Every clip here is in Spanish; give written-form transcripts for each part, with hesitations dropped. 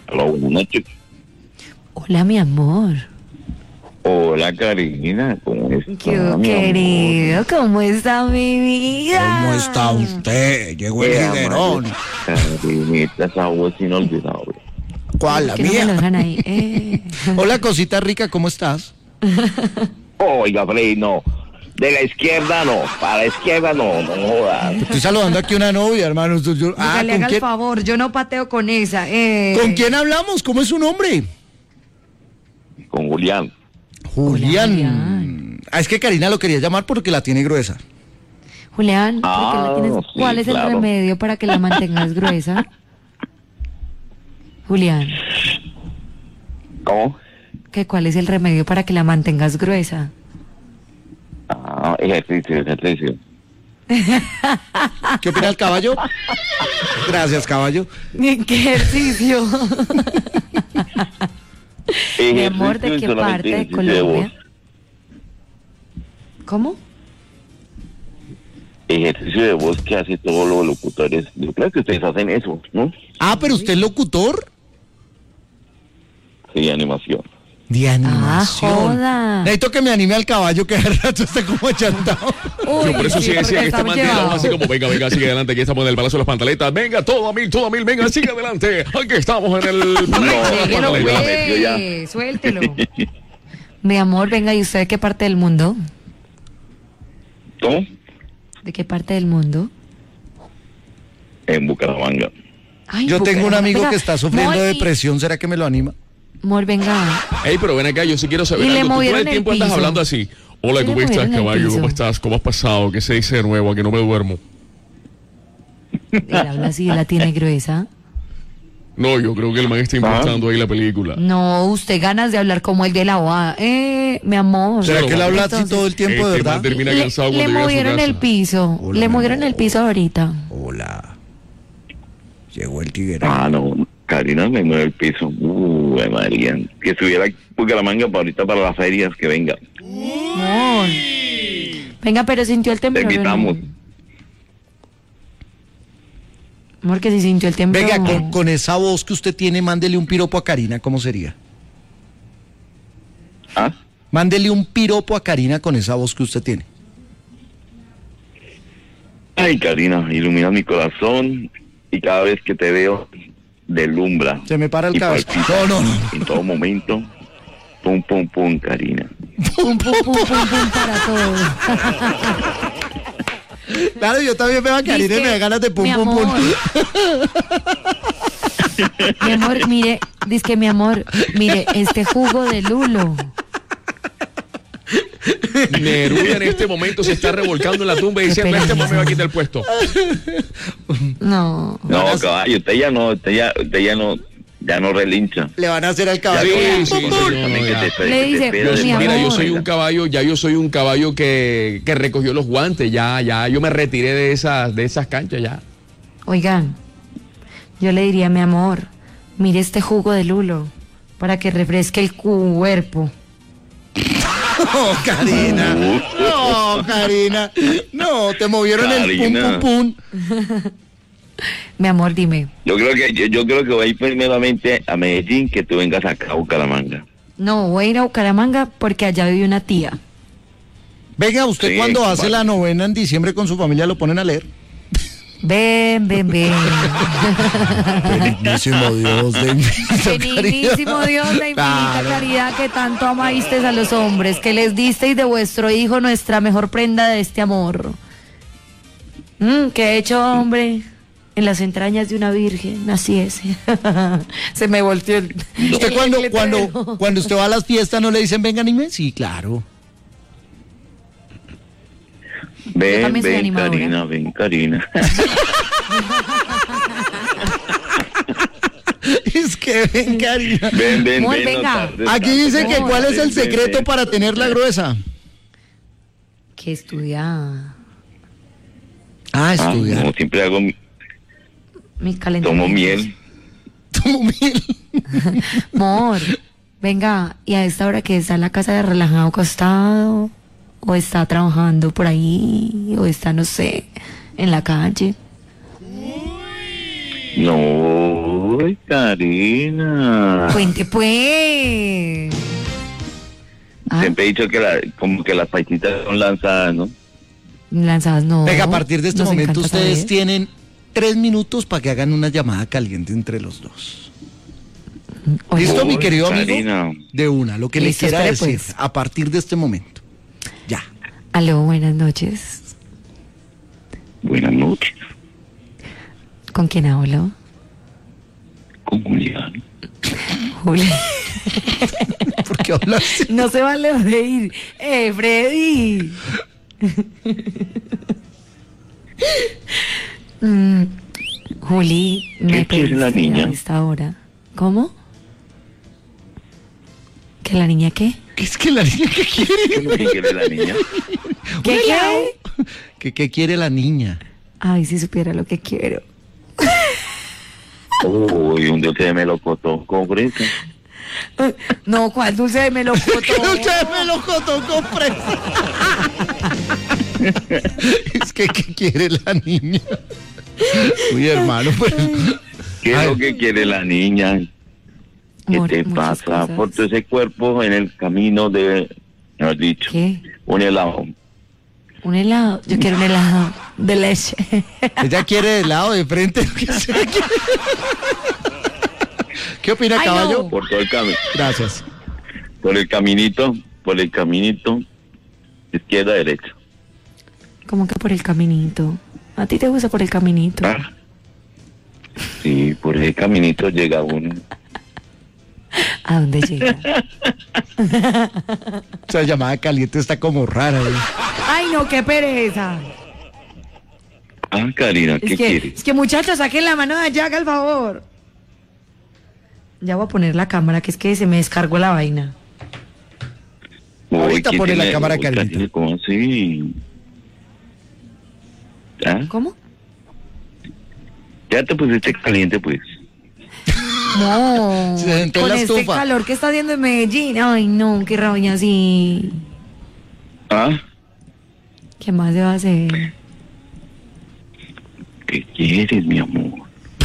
Hola, buenas noches. Hola, mi amor. Hola, Karina, ¿cómo está? Qué querido, ¿cómo está mi vida? ¿Cómo está usted? Llegó el Higuerón. Karinita, esa voz inolvidable. ¿Cuál, la ¿Por qué no me lo mía? dejan ahí? Hola, cosita rica, ¿cómo estás? Oiga, Freddy, no. De la izquierda no, para la izquierda no jodas. Estoy saludando aquí a una novia, hermano. Le haga ¿con el quién? favor, yo no pateo con esa. ¿Con quién hablamos? ¿Cómo es su nombre? Con Julián. Julián. Julián. Ah, es que Karina lo quería llamar porque la tiene gruesa. Julián, ¿por qué la tienes? Sí, ¿Cuál es el claro. remedio para que la mantengas gruesa? Julián, ¿Cómo? ¿cuál es el remedio para que la mantengas gruesa? Ejercicio. ¿Qué opina el caballo? Gracias, caballo. ¿Qué ejercicio? Mi amor, ¿de Ejercicio y qué solamente parte de ejercicio de Colombia? voz. ¿Cómo? Ejercicio de voz que hace todos los locutores. Yo creo que ustedes hacen eso, ¿no? Ah, pero usted es locutor Sí, animación. de animación. joda. Necesito que me anime al caballo que de rato está como achantado. Uy, Yo por eso sí decía porque que este está man tiene la voz llevado. así como, venga, sigue adelante, aquí estamos en el Palacio de las Pantaletas, venga, todo a mil, venga, sigue adelante, aquí estamos en el Palacio de las Déjelo, Pantaletas. metió ya. pues, suéltelo. Mi amor, venga, ¿y usted de qué parte del mundo? ¿Cómo? ¿De qué parte del mundo? En Bucaramanga. Ay, Yo tengo un Bucaramanga, amigo venga, que está sufriendo amor, de depresión, ¿será que me lo anima? Amor, venga. Ey, pero ven acá, yo sí quiero saber Y le algo. Tú todo movieron el el tiempo andas piso. hablando así. Hola, Sí, ¿cómo le estás, movieron el caballo? piso. ¿Cómo estás? ¿Cómo has pasado? ¿Qué se dice de nuevo? Aquí no me duermo. Él habla así, la tiene gruesa. No, yo creo que el man está impostando ahí la película. No, usted ganas de hablar como el de la OA. Mi amor. ¿Será Pero que él habla así entonces, todo el tiempo, de Este man verdad? termina cansado Le cuando llega a su movieron casa. el piso. Hola, Le mi movieron amor. el piso ahorita. Hola. Llegó el Higuerón. No, Karina me mueve el piso. María. Que estuviera Bucaramanga para ahorita para las ferias, que venga. Amor. Venga, pero sintió el temblor. Te ¿o no? quitamos. Amor, que si sintió el temblor. Venga, con esa voz que usted tiene, mándele un piropo a Karina, ¿cómo sería? ¿Ah? Mándele un piropo a Karina con esa voz que usted tiene. Ay, Karina, ilumina mi corazón y cada vez que te veo, deslumbra. Se me para el Y cabello. palpita. No. En todo momento, pum, pum, pum, Karina. Pum, pum, pum, pum, pum para todo. Claro, yo también veo a Karina y me da ganas de pum, mi pum, pum. amor. Mi amor, mire, dice mi amor, mire, este jugo de lulo. Neruda en este momento se está revolcando en la tumba y diciendo, este man me va a quitar el puesto. No. No, caballo, usted ya no relincha. Le van a hacer al Ya caballo. Sí, con- sí, con- señor, también que ya. te- Le que te dice, espera mi de- amor. Mira, yo soy un caballo que recogió los guantes, ya, yo me retiré de esas canchas ya. Oigan, yo le diría, mi amor, mire este jugo de lulo para que refresque el cuerpo. No, Karina. No, Karina. No, te movieron el pum, Karina. pum, pum. Mi amor, dime. Yo creo que voy a ir primeramente a Medellín, que tú vengas acá a Bucaramanga. No, voy a ir a Bucaramanga porque allá vive una tía. Venga, usted Sí, cuando hace vale. la novena en diciembre con su familia lo ponen a leer. Ven. Benignísimo Dios de Benignísimo Dios, la infinita Claro. caridad que tanto amasteis a los hombres, que les disteis de vuestro hijo nuestra mejor prenda de este amor. Que he hecho hombre en las entrañas de una virgen, así es. Se me volteó el... Usted el cuando letrero. usted va a las fiestas no le dicen venga anime, sí, claro. Ven, también soy animadora. Ven, Karina. Es que ven, Karina. ven, Amor, no venga. tardes Aquí tanto. dice que Amor. cuál es el Ven, secreto ven. para tenerla gruesa. Que estudia Ah, Estudiar. como siempre hago, mis calentamientos. tomo miel. Tomo miel. Amor, venga, y a esta hora que está en la casa de relajado acostado, o está trabajando por ahí, o está, no sé, en la calle. No, Uy, Karina. Cuente pues. Ah, Siempre he dicho que como que las paisitas son lanzadas, ¿no? lanzadas no. Venga, a partir de este Nos momento encanta ustedes saber. tienen 3 minutos para que hagan una llamada caliente entre los dos. Oye, ¿Listo, mi Uy, querido amigo? Karina. De una, lo que le Listo, quiera espere, decir pues. a partir de este momento. Ya. Aló, buenas noches. Buenas noches, ¿Con quién hablo? con Julián. Julia. ¿Por qué hablas así? No se vale reír. Freddy. Juli, me quiere la pediste niña? a esta hora. ¿Cómo? ¿Que la niña qué? ¿Qué es que la niña que quiere? ¿Qué es lo que quiere la niña? ¿Qué qué? ¿Qué quiere la niña? Ay, si supiera lo que quiero. Uy, un dulce de melocotón con fresa. No, ¿cuál dulce de melocotón? Usted me lo cotó con fresa. Es que ¿qué quiere la niña? Uy, hermano, pues. ¿Qué es Ay. lo que quiere la niña? ¿Qué Amor, te muchas pasa? cosas. Por tu ese cuerpo en el camino de, mejor dicho, ¿Qué? un helado. Un helado. Yo quiero un helado de leche. Ella quiere helado de frente. ¿Qué opina, Ay, caballo? no. Por todo el camino. Gracias. Por el caminito, izquierda, derecha. ¿Cómo que por el caminito? ¿A ti te gusta por el caminito? Ah. Sí, por ese caminito llega uno. ¿A dónde llega? Esa llamada caliente está como rara. ¿Eh? Ay, no, qué pereza. Ah, Karina, ¿qué quieres? Es que muchachos, saquen la mano de allá, haga el favor. Ya voy a poner la cámara, que es que se me descargó la vaina. Uy, Ahorita ¿quién pone la tiene- cámara uy, caliente. Karina, ¿cómo así? ¿Ah? ¿Cómo? Ya te pusiste caliente, pues. No, Se sentó en con la este estufa. calor que está haciendo en Medellín. Ay, no, qué rabia así. ¿Ah? ¿Qué más se va a hacer? ¿Qué quieres, mi amor?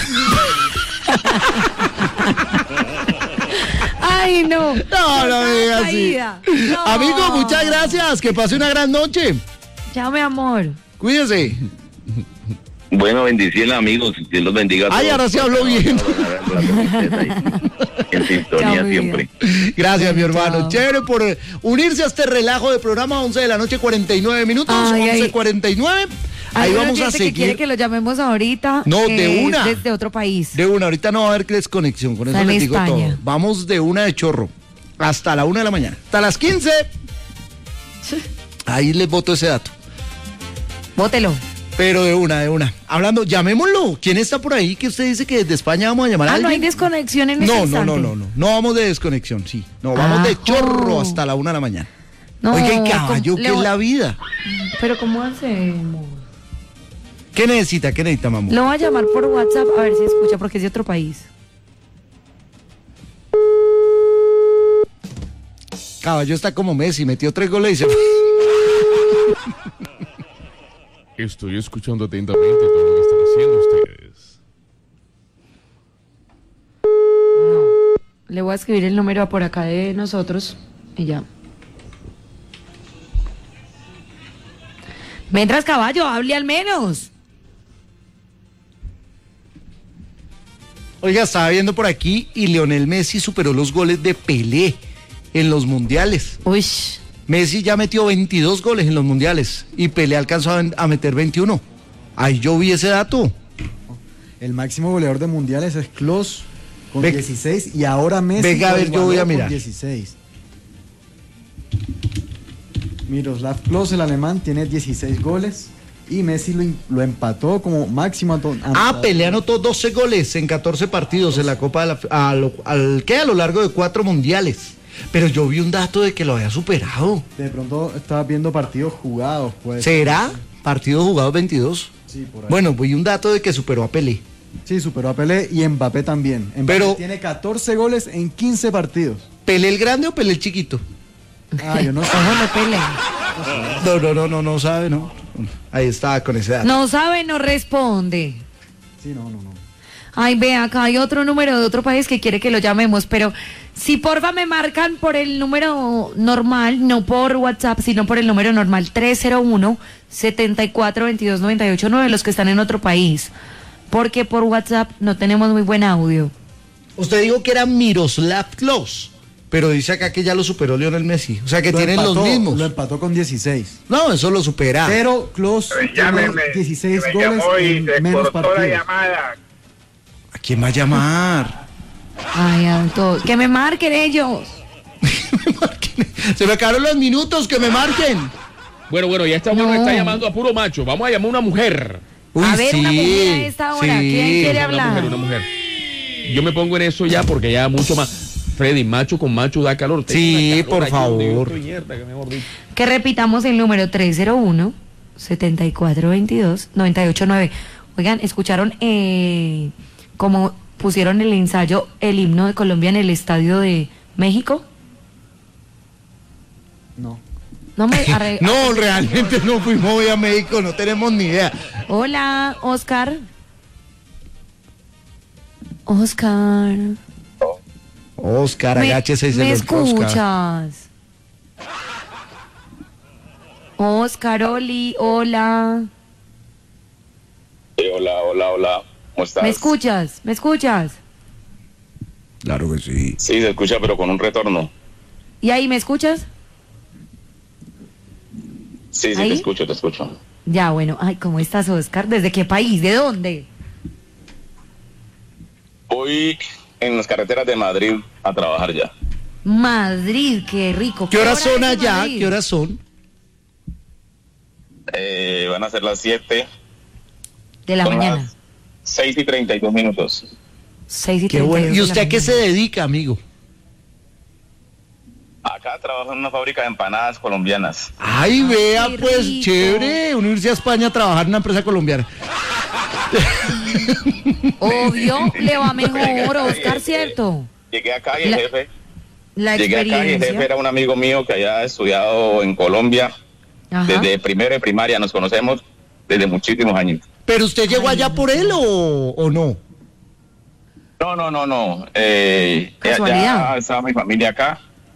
Ay, no. No, no me digas así. Caída. No. Amigo, muchas gracias. Que pase una gran noche. Chao, mi amor. Cuídese. Bueno, bendiciones, amigos. Dios los bendiga a Ay, todos. ahora sí habló bien. En sintonía Chao, mi siempre. Gracias, mi hermano. Chao. Chévere por unirse a este relajo de programa. 11 de la noche, 49 minutos. Ay, ay. 11:49. Hay Ahí un vamos a oyente que quiere seguir. que lo llamemos ahorita. No, de es una. Desde otro país. De una, ahorita no va a haber desconexión. Con eso Está en les digo España. todo. Vamos de una de chorro. Hasta la 1 de la mañana. Hasta las 15. Ahí les boto ese dato. Bótelo. Pero de una. Hablando, llamémoslo. ¿Quién está por ahí que usted dice que desde España vamos a llamar a Ah, no hay alguien? desconexión en ese No, instante. no vamos de desconexión, sí. No, vamos de Ajo. chorro hasta la 1 de la mañana. No, Oiga, ¿y caballo, le qué es voy- la vida? Pero ¿cómo hacemos? ¿Qué necesita, mamá? Lo voy a llamar por WhatsApp a ver si escucha porque es de otro país. Caballo está como Messi, metió 3 goles y se fue. Estoy escuchando atentamente todo lo que están haciendo ustedes. No. Le voy a escribir el número por acá de nosotros y ya. Mientras, caballo, hable al menos. Oiga, estaba viendo por aquí y Lionel Messi superó los goles de Pelé en los mundiales. Uy, Messi ya metió 22 goles en los mundiales y Pelé alcanzó a meter 21. Ahí yo vi ese dato. El máximo goleador de mundiales es Klose con Ve- 16 y ahora Messi Venga, a lo ver, yo voy a igualó con mirar. 16. Miroslav Klose, el alemán, tiene 16 goles y Messi lo empató como máximo Pelé anotó 12 goles en 14 partidos en la Copa de la... A lo largo de 4 mundiales. Pero yo vi un dato de que lo había superado. De pronto estabas viendo partidos jugados, pues. ¿Será? Partidos jugados 22. Sí, por ahí. Bueno, vi un dato de que superó a Pelé. Sí, superó a Pelé y Mbappé también. Mbappé Pero- tiene 14 goles en 15 partidos. ¿Pelé el grande o Pelé el chiquito? Ah, yo no sé. ojo, no peleen. No sabe, ¿no? Ahí estaba con ese dato. No sabe, no responde. Sí, no. Ay, ve, acá hay otro número de otro país que quiere que lo llamemos, pero si porfa me marcan por el número normal, no por WhatsApp, sino por el número normal, 301-7422-989, los que están en otro país, porque por WhatsApp no tenemos muy buen audio. Usted dijo que era Miroslav Klose, pero dice acá que ya lo superó Lionel Messi. O sea que tienen los mismos. Lo empató con 16. No, eso lo supera. Pero Klose tiene 16 goles en menos partidos. ¿A quién va a llamar? Ay, todos. Que me marquen ellos. Se me acabaron los minutos, que me marquen. Bueno, ya está bueno, está llamando a puro macho. Vamos a llamar a una mujer. Uy, a ver, sí, una mujer a esta hora. sí. ¿Quién quiere hablar? Una mujer. Yo me pongo en eso ya porque ya mucho más. Freddy, macho con macho da calor. Sí, por favor. Que repitamos el número 301-7422-989. Oigan, ¿escucharon cómo pusieron el ensayo, el himno de Colombia en el Estadio de México? No. No, No, realmente no fuimos hoy a México, no tenemos ni idea. Hola, Oscar. Oscar, agáchese y se ¿me lo enrosca. escuchas? Oscar, Oli, hola. Hola. ¿Cómo estás? ¿Me escuchas? ¿Me escuchas? Claro que sí. Sí, se escucha, pero con un retorno. ¿Y ahí me escuchas? Sí, ¿Ahí? te escucho. Ya, bueno. Ay, ¿cómo estás, Oscar? ¿Desde qué país? ¿De dónde? Voy en las carreteras de Madrid a trabajar ya. Madrid, qué rico. ¿Qué horas son hora es en allá? Madrid? ¿Qué horas son? Van a ser las 7. De la Son mañana. las 6:32. 6:32. Qué bueno. ¿Y de usted la a qué se mañana. dedica, amigo? Acá trabajo en una fábrica de empanadas colombianas. Ay, vea, qué pues, rico. chévere, unirse a España a trabajar en una empresa colombiana. Obvio, le va mejor, Oscar, ¿cierto? Llegué acá y el jefe La Llegué acá y el jefe experiencia. era un amigo mío que había estudiado en Colombia. Ajá. Desde primero de primaria nos conocemos desde muchísimos años. ¿Pero usted llegó allá por él o no? No. Casualidad. Ya estaba mi familia acá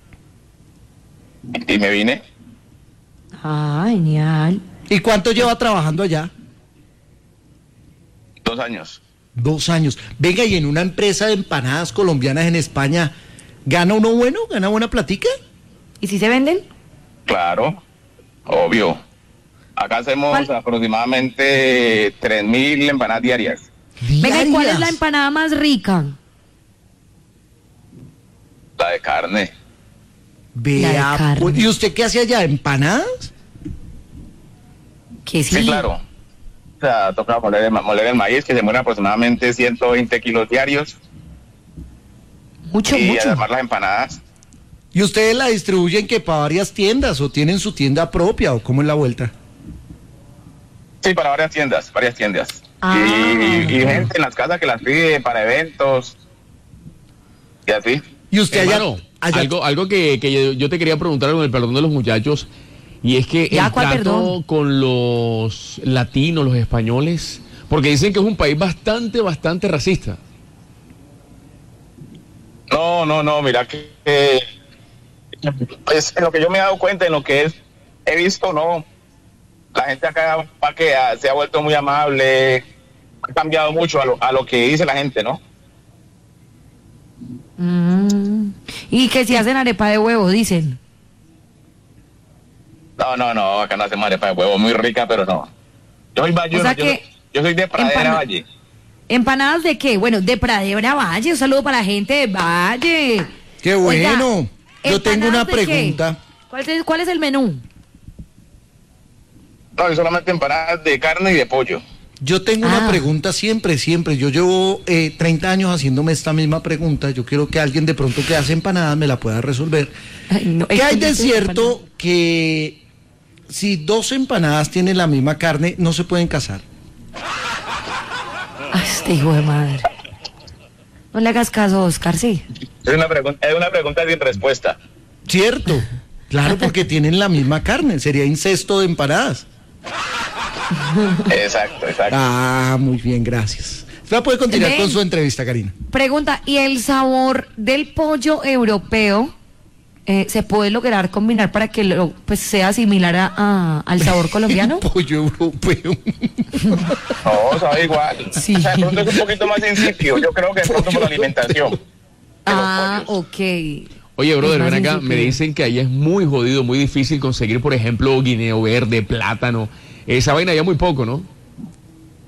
y me vine. Ah, genial. ¿Y cuánto lleva trabajando allá? 2 años. 2 años. Venga, y en una empresa de empanadas colombianas en España, ¿gana uno bueno? ¿Gana buena platica? ¿Y si se venden? Claro, obvio. Acá hacemos ¿Cuál? aproximadamente 3.000 empanadas diarias. Venga, ¿y cuál es la Diarias. empanada más rica? La de carne. Vea, La de carne. pues, ¿y usted qué hace allá? ¿Empanadas? Que sí. Sí, claro. O sea, toca moler el maíz, que se muere aproximadamente 120 kilos diarios. Mucho, y mucho. además las empanadas. ¿Y ustedes la distribuyen que para varias tiendas o tienen su tienda propia o cómo es la vuelta? Sí, para varias tiendas. Ah. Y gente en las casas que las pide para eventos. Y así. ¿Y usted Hermano, allá? algo que yo te quería preguntar con el perdón de los muchachos, y es que Ya, el ¿cuál trato perdón? con los latinos, los españoles, porque dicen que es un país bastante racista. No, mira que pues en lo que yo me he dado cuenta, en lo que he visto, no. La gente acá se ha vuelto muy amable, ha cambiado mucho a lo que dice la gente, ¿no? Y que si hacen arepa de huevo, dicen. No, acá no hacemos arepa de huevo, muy rica, pero no. Yo soy bayuno, O sea que yo soy de Pradera Valle. ¿Empanadas de qué? Bueno, de Pradera Valle. Un saludo para la gente de Valle. ¡Qué bueno! Yo tengo una ¿empanadas de qué? pregunta. ¿Cuál es el menú? No, yo solamente empanadas de carne y de pollo. Yo tengo una pregunta siempre. Yo llevo 30 años haciéndome esta misma pregunta. Yo quiero que alguien de pronto que hace empanadas me la pueda resolver. Ay, no, ¿Qué es hay que de yo soy cierto que si 2 empanadas tienen la misma carne, no se pueden casar? Ay, este hijo de madre. No le hagas caso, Oscar, sí. Es una pregunta sin respuesta. ¿Cierto? Claro, porque tienen la misma carne. Sería incesto de empanadas. Exacto. Ah, muy bien, gracias. Usted puede continuar Ven. con su entrevista, Karina. Pregunta, ¿y el sabor del pollo europeo se puede lograr combinar para que pues sea similar al sabor colombiano? Pollo europeo. No, sabe igual. Sí. O sea, de pronto es un poquito más insípido. Yo creo que de pronto por la alimentación. Ok. Oye, brother, Es más ven acá, insípido. me dicen que ahí es muy jodido, muy difícil conseguir, por ejemplo, guineo verde, plátano. Esa vaina ya muy poco, ¿no?